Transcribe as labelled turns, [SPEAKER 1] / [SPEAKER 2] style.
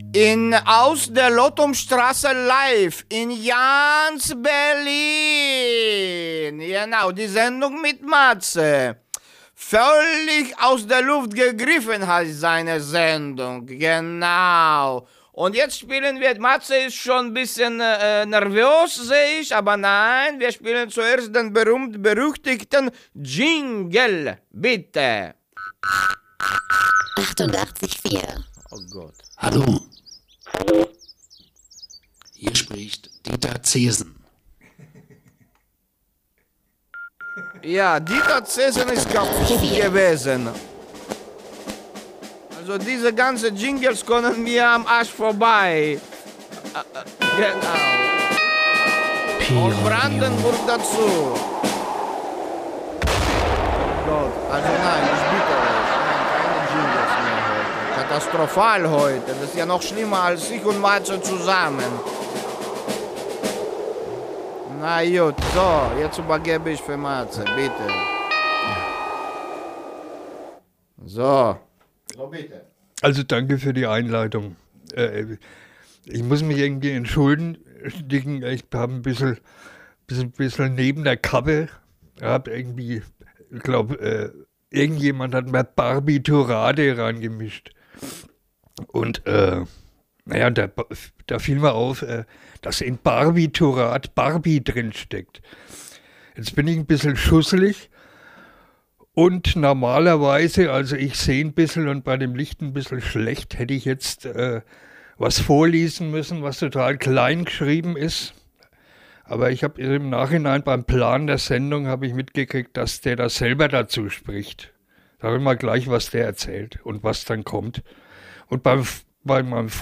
[SPEAKER 1] Aus der Lottumstraße live in Jans Berlin. Genau, die Sendung mit Matze. Völlig aus der Luft gegriffen heißt seine Sendung. Genau. Und jetzt spielen wir, Matze ist schon ein bisschen nervös, sehe ich, aber nein, wir spielen zuerst den berühmt-berüchtigten Jingle. Bitte.
[SPEAKER 2] 88,4.
[SPEAKER 1] Oh Gott.
[SPEAKER 3] Hallo. Hier spricht Dieter Zesen.
[SPEAKER 1] Ja, Dieter Zesen ist kaputt gewesen. Also diese ganzen Jingles kommen mir am Arsch vorbei. Genau. Und Brandenburg dazu. Oh Gott, also nein, ich bitte euch. Nein, keine Jingles mehr heute. Katastrophal heute. Das ist ja noch schlimmer als ich und Matze zusammen. Na gut, so, jetzt übergebe ich für Matze, bitte. So. So, bitte.
[SPEAKER 4] Also danke für die Einleitung. Ich muss mich irgendwie entschuldigen. Ich habe ein bisschen neben der Kappe. Ich habe irgendwie, ich glaube, irgendjemand hat mir Barbiturate reingemischt. Und naja, da fiel mir auf, dass in Barbiturat Barbie drin steckt. Jetzt bin ich ein bisschen schusselig. Und normalerweise, also ich sehe ein bisschen und bei dem Licht ein bisschen schlecht, hätte ich jetzt was vorlesen müssen, was total klein geschrieben ist. Aber ich habe im Nachhinein beim Plan der Sendung habe ich mitgekriegt, dass der da selber dazu spricht. Da hören wir gleich, was der erzählt und was dann kommt. Und bei meinem